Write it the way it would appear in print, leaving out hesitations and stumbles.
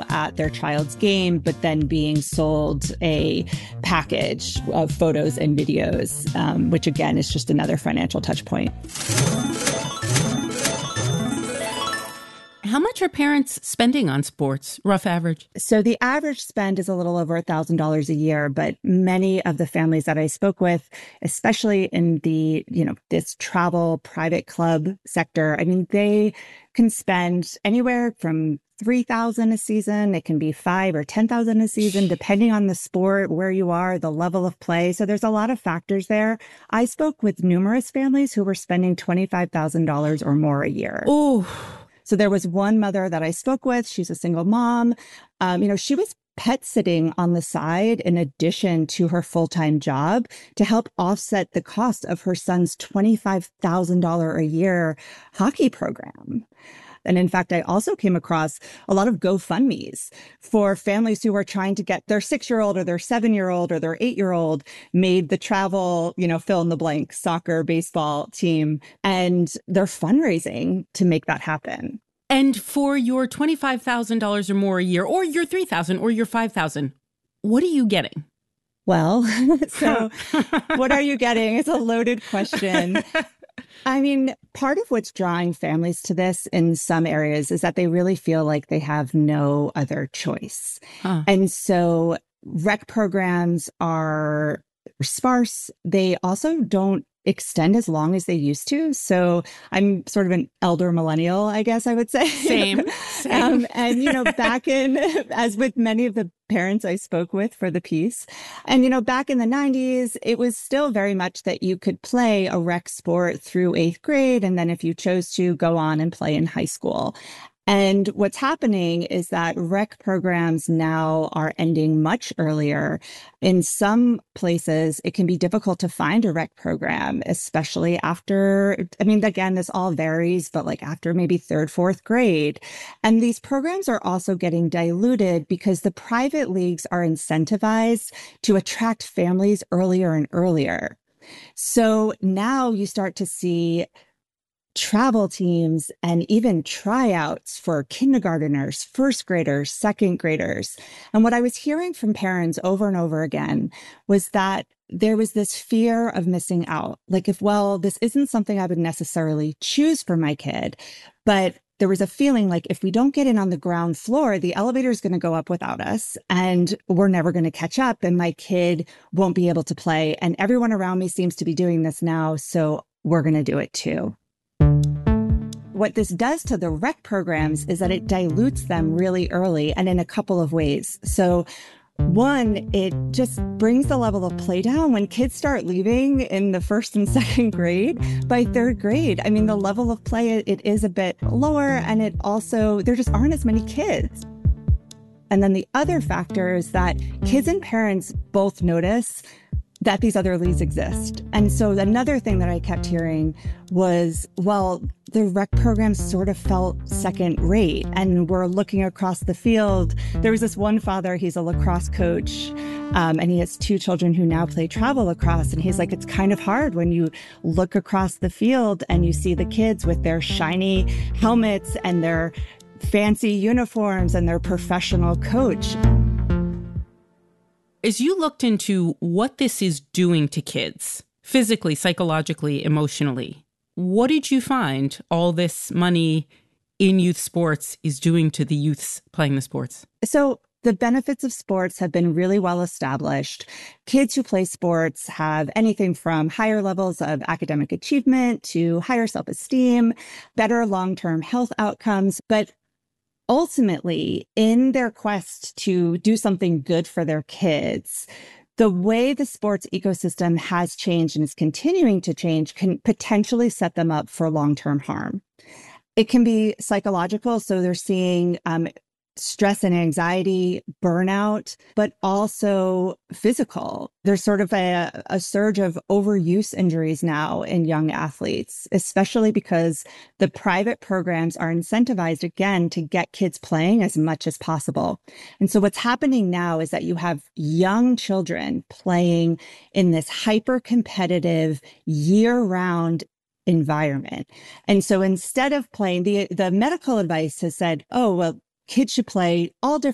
video at their child's game, but then being sold a package of photos and videos, which again is just another financial touch point. How much are parents spending on sports, rough average? So the average spend is a little over $1,000 a year, but many of the families that I spoke with, especially in the, this travel private club sector, I mean, they can spend anywhere from $3,000 a season. It can be $5,000 or $10,000 a season, depending on the sport, where you are, the level of play. So there's a lot of factors there. I spoke with numerous families who were spending $25,000 or more a year. Oh. So there was one mother that I spoke with. She's a single mom. She was pet sitting on the side in addition to her full-time job to help offset the cost of her son's $25,000 a year hockey program. And in fact, I also came across a lot of GoFundMes for families who are trying to get their 6-year-old or their 7-year-old or their 8-year-old made the travel, fill in the blank soccer, baseball team, and they're fundraising to make that happen. And for your $25,000 or more a year, or your $3,000 or your $5,000, what are you getting? Well, so what are you getting? It's a loaded question. I mean, part of what's drawing families to this in some areas is that they really feel like they have no other choice. And so rec programs are sparse. They also don't extend as long as they used to. So I'm sort of an elder millennial, I guess I would say. Same. And, back in, as with many of the parents I spoke with for the piece, and, back in the 90s, it was still very much that you could play a rec sport through 8th grade. And then if you chose to, go on and play in high school. And what's happening is that rec programs now are ending much earlier. In some places, it can be difficult to find a rec program, especially after, again, this all varies, but like after maybe 3rd, 4th grade. And these programs are also getting diluted because the private leagues are incentivized to attract families earlier and earlier. So now you start to see travel teams and even tryouts for kindergarteners, 1st graders, 2nd graders. And what I was hearing from parents over and over again was that there was this fear of missing out. Like this isn't something I would necessarily choose for my kid, but there was a feeling like if we don't get in on the ground floor, the elevator is going to go up without us and we're never going to catch up and my kid won't be able to play. And everyone around me seems to be doing this now, so we're going to do it too. What this does to the rec programs is that it dilutes them really early and in a couple of ways. So one, it just brings the level of play down. When kids start leaving in the 1st and 2nd grade, by 3rd grade, the level of play, it is a bit lower. And it also, there just aren't as many kids. And then the other factor is that kids and parents both notice that these other leagues exist. And so another thing that I kept hearing was, the rec program sort of felt second rate. And we're looking across the field. There was this one father, he's a lacrosse coach, and he has 2 children who now play travel lacrosse. And he's like, it's kind of hard when you look across the field and you see the kids with their shiny helmets and their fancy uniforms and their professional coach. As you looked into what this is doing to kids, physically, psychologically, emotionally, what did you find all this money in youth sports is doing to the youths playing the sports? So the benefits of sports have been really well established. Kids who play sports have anything from higher levels of academic achievement to higher self-esteem, better long-term health outcomes. But ultimately, in their quest to do something good for their kids, the way the sports ecosystem has changed and is continuing to change can potentially set them up for long-term harm. It can be psychological, so they're seeing stress and anxiety, burnout, but also physical. There's sort of a surge of overuse injuries now in young athletes, especially because the private programs are incentivized, again, to get kids playing as much as possible. And so what's happening now is that you have young children playing in this hyper-competitive, year-round environment. And so instead of playing, the medical advice has said, kids should play all different